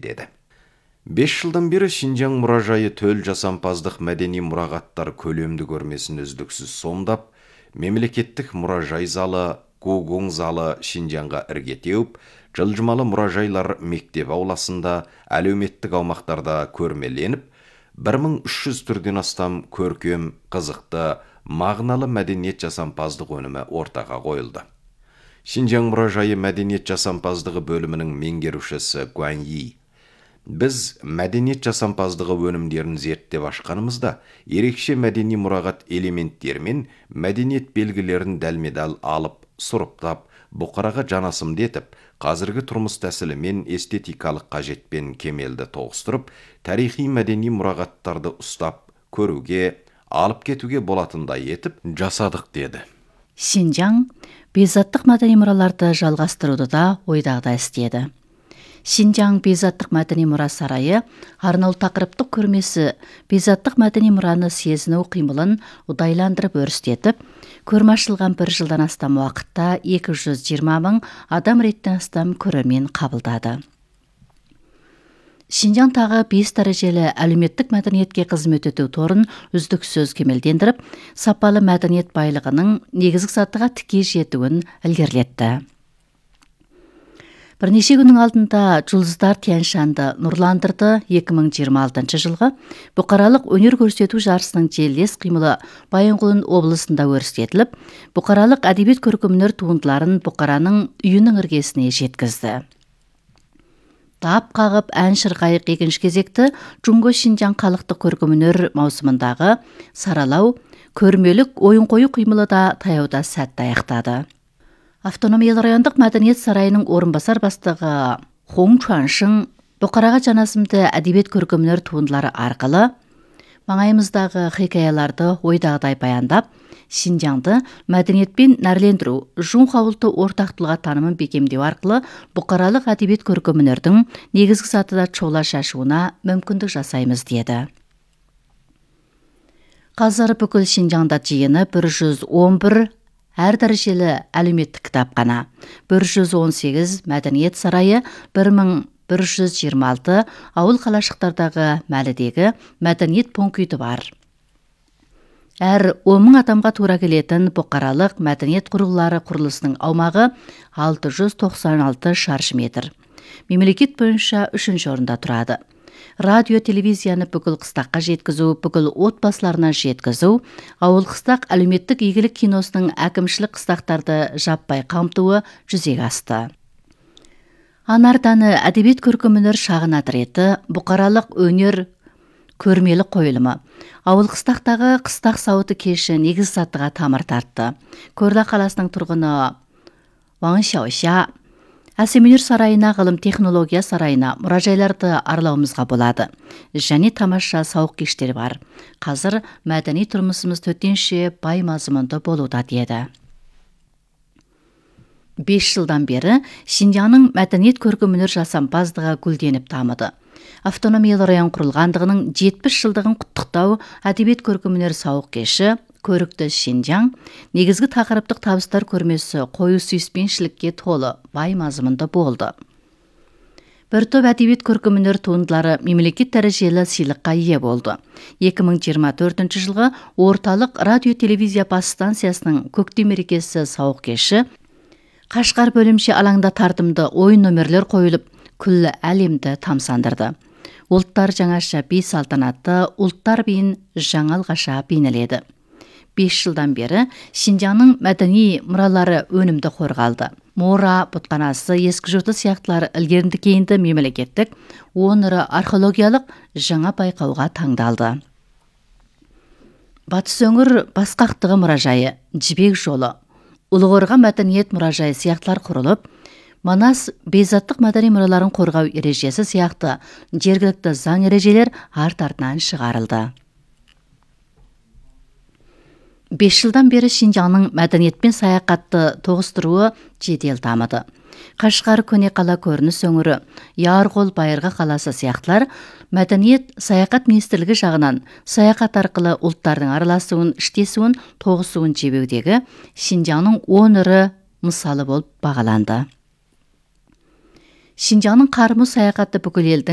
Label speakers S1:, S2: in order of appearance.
S1: деді. 5 жылдан бері Шинжаң мұражайы төл жасампаздық мәдени мұрағаттар көлемді көрмесін үздіксіз сомдап, мемлекеттік мұражай залы, Гугуң залы Шинжаңға ірге теуіп, жылжымалы мұражайлар мектеп ауласында, әлеуметтік аумақтарда көрмеленіп, 1300 түрден астам көркем, қызықты, мағыналы мәдениет жасампаздық өнімі ортаға қойылды. Шинжаң мұражайы мәдениет жасампаздығы бөлімінің меңгерушісі Гуан Yi: біз мәдениет жасампаздығы өнімдерін зерттеп ашқанымызда, ерекше мәдени мұрағат элементтері мен мәдениет белгілерін дәлме-дәл алып, сұрыптап, бұқараға жанасымды етіп, қазіргі тұрмыс тәсілі мен эстетикалық қажетпен кемелді тоғыстырып, тарихи мәдени мұрағаттарды ұстап, көруге, алып кетуге болатындай етіп жасадық деді.
S2: Шинжаң бейзаттық мәдени мұраларды жалғастыруды да ойдағыдай істеді. Шинжаң бейзаттық мәдени мұра сарайы арнаулы тақырыптық көрмесі бейзаттық мәдени мұраны сезіну қимылын ұдайландырып өрістетіп, көрме ашылған 1 жылдан астам уақытта 220 мың адам реттен астам көрермен қабылдады. Шинжаң тағы 5 дәрежелі әлеуметтік мәдениетке қызмет ету торын үздіксіз кемелдендіріп, сапалы мәдениет байлығының негізгі сатыға тіке жетуін ілгерілетті. Бірнеше күннің алдында жұлдыздар Тянь-Шаньды нұрландырды. 2026 жылғы бұқаралық өнер көрсету жарысының желілес қимылы Байынқұлын облысында өрістетіліп, бұқаралық әдебиет көркемөнер туындыларын бұқараның үйінің іргесіне жеткізді. Тап қағып ән шырқайық екінші кезекті Джунго Шинжаң халықтық көркемөнер маусымындағы саралау, көрмелік ойын қою қимылы да таяуда сәтті аяқтады. Автономиялы райондық мәдениет сарайының орынбасар бастығы Хоң Чуаншың бұқараға жанасымды әдебиет көркемөнер туындылары арқылы маңайымыздағы хикаяларды ойдағыдай баяндап, Шинжаңды мәдениетпен нәрлендіру, жун хауылты ортақтылға танымын бекемдеу арқылы бұқаралық әдебиет көркемөнердің негізгі сатыда чола шашуына мүмкіндік жасаймыз деді. Қазір бүкіл Шинжаңда жиыны 111 әр дәрежелі әлеуметтік кітапхана, 118 мәдениет сарайы, 1126 ауыл қалашықтардағы мәлідегі мәдениет пункті бар. Әр 10 мың адамға тура келетін бұқаралық мәдениет құрылғылары құрылысының аумағы 696 шаршы метр. Мемлекет бойынша 3-ші орында тұрады. Радио, телевизияны бүкіл қыстаққа жеткізу, бүкіл отбасыларына жеткізу, ауыл қыстақ әлеуметтік игілік киносының әкімшілік қыстақтарды жаппай қамтуы жүзеге асты. Анарданы әдебиет көркемөнер шағын отреті, бұқаралық өнер көрмелі қойылымы, ауыл қыстақтағы қыстақ сауыты кеші негіз сатыға тамыр тартты. Көрла қаласының тұрғыны Ван Xiaoxia Әсемөнер сарайына, ғылым технология сарайына, мұражайларды аралауымызға болады. Және тамаша сауық кештері бар. Қазір мәдени тұрмысымыз төтенше бай мазмұнды болуда деді. 5 жылдан бері Шинжаңның мәдениет көркемөнер жасампаздығы гүлденіп дамыды. Автономиялы район құрылғандығының 70 жылдығын құттықтау әдебиет көркемөнер сауық кеші көрікті Шинжаң негізгі тақырыптық табыстар көрмесі қою сүйіспеншілікке толы бай мазмұнды болды. Бір топ әдебиет көркемөнер туындылары мемлекет дәрежелі сыйлыққа ие болды. 2024 жылғы орталық радио-телевизия бас станциясының көктем мерекесі сауық кеші Қашқар бөлімше алаңда тартымды ойын нөмірлер қойылып, күллі әлемді тамсандырды. Ұлттар жаңаша би салтанатты, ұлттар биін жаңалғаша бейнеледі. 5 жылдан бері Шинжаңның мәдени мұралары өнімді қорғалды. Мора, бұтқанасы, ескі жұрты сияқтылары ілгерінді кейінді мемлекеттік, оныры археологиялық жаңа байқауға таңдалды. Батыс өңір басқақтығы мұражайы, жібек жолы, Ұлығырға мәдениет мұражайы сияқтылар құрылып, Манас бейзаттық мәдени мұраларын қорғау ережесі сияқты жергілікті заң ережелер арт-артынан шығарылды. 5 жылдан бері Шинжаңның мәдениетпен саяхатты тоғыстыруы жедел дамыды. Қашқар көне қала көрініс өңірі, Ярғол Байырғы қаласы сияқтылар мәдениет саяхат министрлігі жағынан саяхат арқылы ұлттардың араласуын, іштесуін, тоғысуын жебеудегі Шинжаңның 10 ірі мысалы болып бағаланды. Шинжаңның қарымы саяхаты бүкіл елдің